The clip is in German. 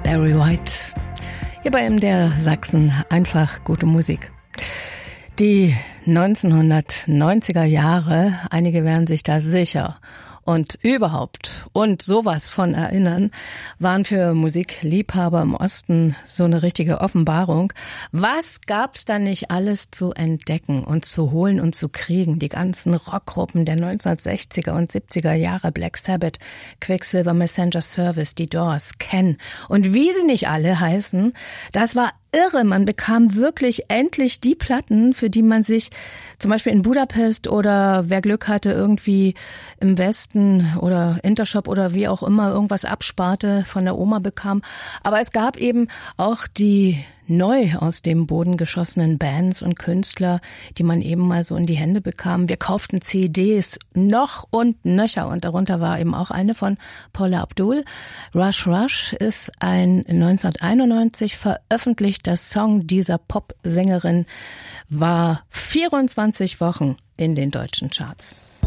Barry White. Hier bei MDR Sachsen einfach gute Musik. Die 1990er Jahre, einige werden sich da sicher und überhaupt und sowas von erinnern, waren für Musikliebhaber im Osten so eine richtige Offenbarung. Was gab's da nicht alles zu entdecken und zu holen und zu kriegen? Die ganzen Rockgruppen der 1960er und 70er Jahre, Black Sabbath, Quicksilver, Messenger Service, die Doors, Ken und wie sie nicht alle heißen, das war irre. Man bekam wirklich endlich die Platten, für die man sich zum Beispiel in Budapest oder wer Glück hatte irgendwie im Westen oder Intershop oder wie auch immer irgendwas absparte, von der Oma bekam. Aber es gab eben auch die neu aus dem Boden geschossenen Bands und Künstler, die man eben mal so in die Hände bekam. Wir kauften CDs noch und nöcher und darunter war eben auch eine von Paula Abdul. Rush Rush ist ein 1991 veröffentlichter Song dieser Popsängerin, war 24 Wochen in den deutschen Charts.